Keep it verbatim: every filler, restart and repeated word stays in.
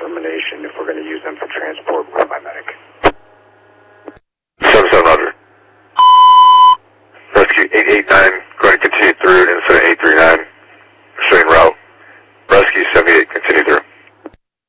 determination if we're going to use them for transport with my medic. seven seven, Roger. Rescue eight eight nine.